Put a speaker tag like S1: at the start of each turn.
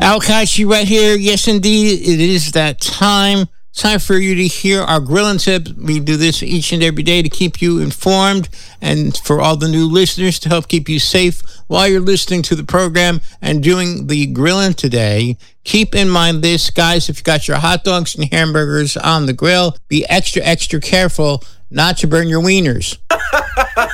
S1: Al Kashi right here. Yes, indeed. It is that time. Time for you to hear our grilling tips. We do this each and every day to keep you informed and for all the new listeners to help keep you safe while you're listening to the program and doing the grilling today. Keep in mind this, guys, if you got your hot dogs and hamburgers on the grill, be extra, extra careful not to burn your wieners.